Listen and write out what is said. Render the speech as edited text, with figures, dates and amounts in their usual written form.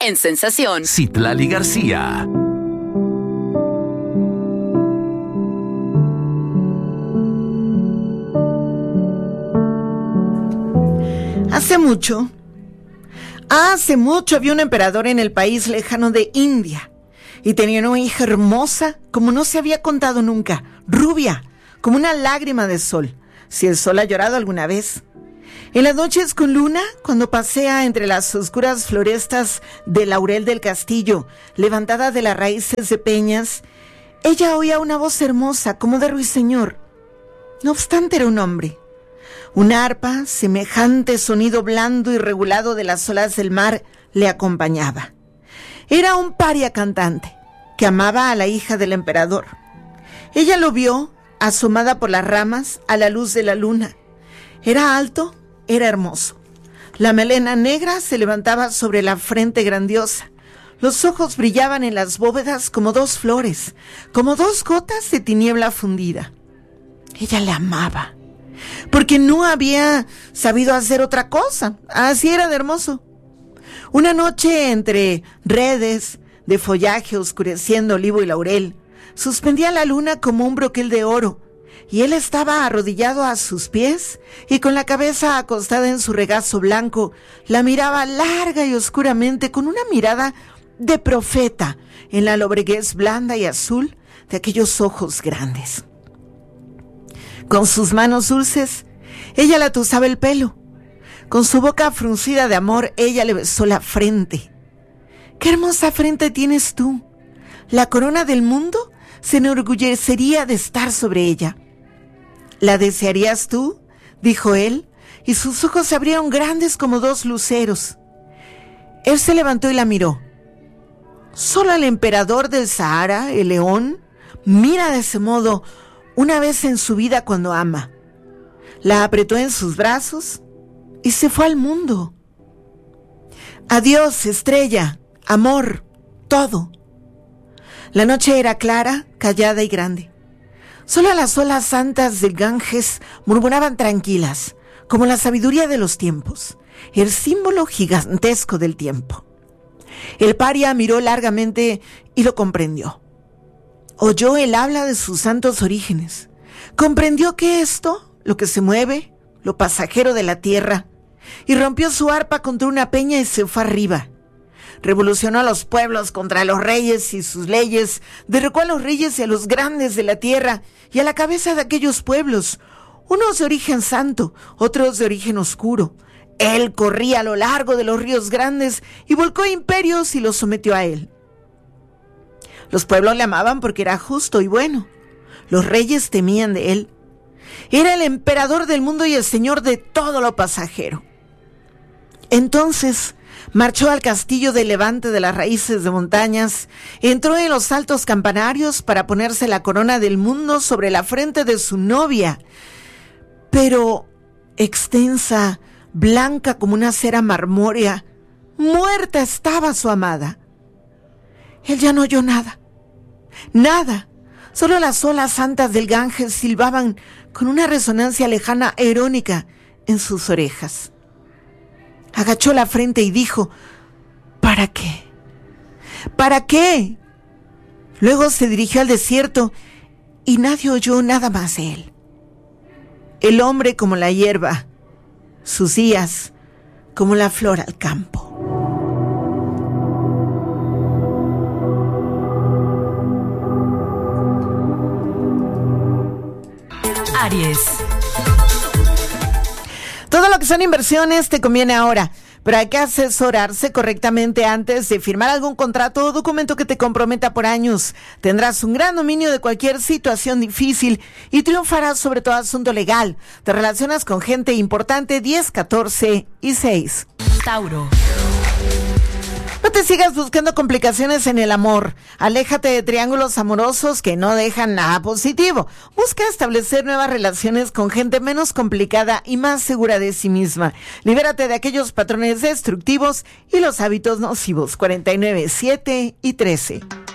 en Sensación. Citlali García. Hace mucho había un emperador en el país lejano de India y tenía una hija hermosa como no se había contado nunca, rubia, como una lágrima de sol, si el sol ha llorado alguna vez. En las noches con luna, cuando pasea entre las oscuras florestas de laurel del castillo, levantada de las raíces de peñas, ella oía una voz hermosa como de ruiseñor. No obstante, era un hombre. Una arpa, semejante sonido blando y regulado de las olas del mar, le acompañaba. Era un paria cantante que amaba a la hija del emperador. Ella lo vio, asomada por las ramas, a la luz de la luna. Era alto, era hermoso. La melena negra se levantaba sobre la frente grandiosa. Los ojos brillaban en las bóvedas como dos flores, como dos gotas de tiniebla fundida. Ella le amaba, porque no había sabido hacer otra cosa. Así era de hermoso. Una noche, entre redes de follaje oscureciendo olivo y laurel, suspendía la luna como un broquel de oro, y él estaba arrodillado a sus pies y con la cabeza acostada en su regazo blanco, la miraba larga y oscuramente con una mirada de profeta en la lobreguez blanda y azul de aquellos ojos grandes. Con sus manos dulces, ella le atusaba el pelo. Con su boca fruncida de amor, ella le besó la frente. ¡Qué hermosa frente tienes tú! La corona del mundo se enorgullecería de estar sobre ella. ¿La desearías tú?, dijo él, y sus ojos se abrieron grandes como dos luceros. Él se levantó y la miró. Solo el emperador del Sahara, el león, mira de ese modo una vez en su vida cuando ama. La apretó en sus brazos y se fue al mundo. Adiós, estrella, amor, todo. La noche era clara, callada y grande. Solo las olas santas del Ganges murmuraban tranquilas, como la sabiduría de los tiempos, el símbolo gigantesco del tiempo. El paria miró largamente y lo comprendió. Oyó el habla de sus santos orígenes. Comprendió que esto, lo que se mueve, lo pasajero de la tierra, y rompió su arpa contra una peña y se fue arriba. Revolucionó a los pueblos contra los reyes y sus leyes, derrocó a los reyes y a los grandes de la tierra y a la cabeza de aquellos pueblos, unos de origen santo, otros de origen oscuro. Él corría a lo largo de los ríos grandes y volcó imperios y los sometió a él. Los pueblos le amaban porque era justo y bueno. Los reyes temían de él. Era el emperador del mundo y el señor de todo lo pasajero. Entonces marchó al castillo de Levante de las raíces de montañas, entró en los altos campanarios para ponerse la corona del mundo sobre la frente de su novia, pero extensa, blanca como una cera marmórea, muerta estaba su amada. Él ya no oyó nada, solo las olas santas del Ganges silbaban con una resonancia lejana e irónica en sus orejas. Agachó la frente y dijo, ¿para qué? ¿Para qué? Luego se dirigió al desierto y nadie oyó nada más de él. El hombre como la hierba, sus días como la flor al campo. Aries. Todo lo que son inversiones te conviene ahora, pero hay que asesorarse correctamente antes de firmar algún contrato o documento que te comprometa por años. Tendrás un gran dominio de cualquier situación difícil y triunfarás sobre todo asunto legal. Te relacionas con gente importante. 10, 14 y 6. Tauro. No te sigas buscando complicaciones en el amor. Aléjate de triángulos amorosos que no dejan nada positivo. Busca establecer nuevas relaciones con gente menos complicada y más segura de sí misma. Libérate de aquellos patrones destructivos y los hábitos nocivos. 49, 7 y 13.